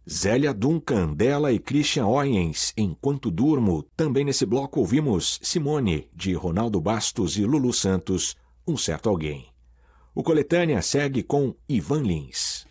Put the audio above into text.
Zélia Duncan, dela e Christian Oyens, Enquanto Durmo. Também nesse bloco ouvimos Simone, de Ronaldo Bastos e Lulu Santos, Um Certo Alguém. O Coletânea segue com Ivan Lins.